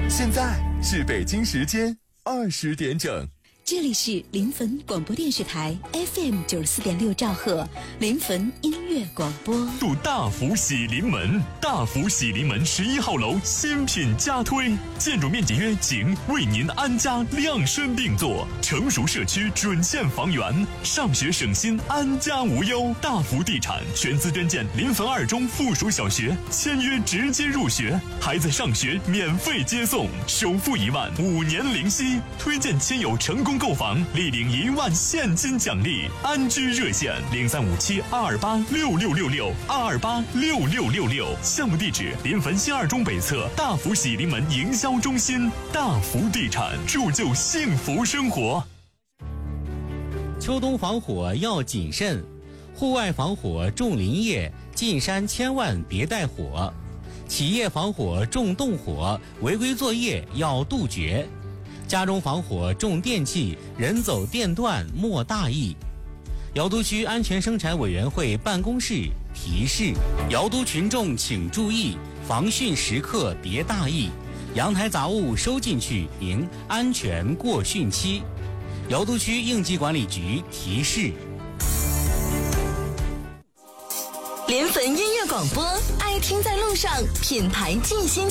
现在是北京时间20点整。 这里是临汾广播电视台 FM 94.6兆赫临汾音乐广播。 祝大福喜临门！大福喜临门11号楼新品加推，建筑面积约仅，为您安家量身定做，成熟社区准现房源，上学省心，安家无忧。大福地产全资捐建临汾2中附属小学，签约直接入学，孩子上学免费接送，首付1万，5年零息。推荐亲友成功购房，立领1万现金奖励。安居热线0357-228-6666，228-6666。项目地址：临汾新2中北侧大福喜临门营销中心。大福地产，铸就幸福生活。 秋冬防火要谨慎，户外防火重林业，进山千万别带火。企业防火重动火，违规作业要杜绝。家中防火重电器，人走电断莫大意。瑶都区安全生产委员会办公室提示：瑶都群众请注意，防汛时刻别大意，阳台杂物收进去，您安全过汛期。瑶都区应急管理局提示。 临汾音乐广播，爱听在路上，品牌尽心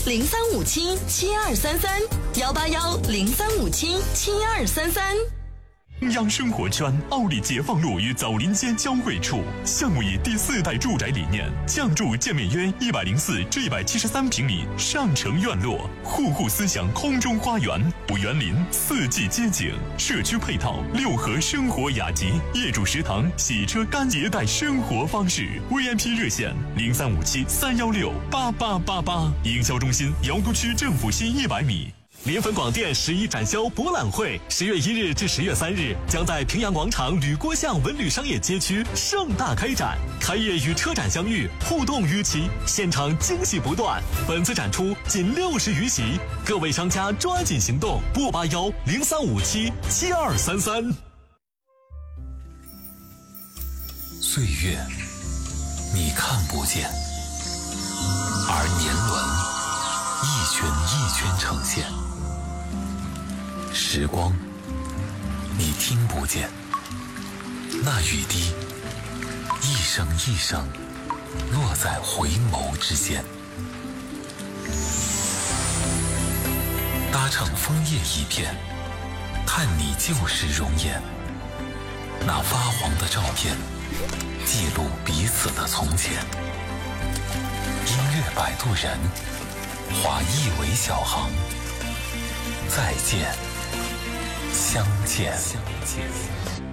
03577233，18103577233。 中央生活圈奥利解放路与枣林街交汇处，项目以第4代住宅理念，降筑建面约104至173平米上城院落，户户思想空中花园，5园林，4季街景，社区配套6合生活雅集，业主食堂，洗车干洁带生活方式。VIP 热线0357-316-8888，营销中心瑶都区政府西100米。临汾广电11展销博览会10月1日至10月3日将在平阳广场吕郭巷文旅商业街区盛大开展，开业与车展相遇，互动于期，现场惊喜不断。本次展出仅60余席，各位商家抓紧行动，拨8103577233。 岁月你看不见，而年轮一圈一圈呈现。时光你听不见，那雨滴一声一声落在回眸之间。搭乘枫叶一片，看你旧时容颜，那发黄的照片记录彼此的从前。音乐摆渡人，划一尾小航，再见，相见。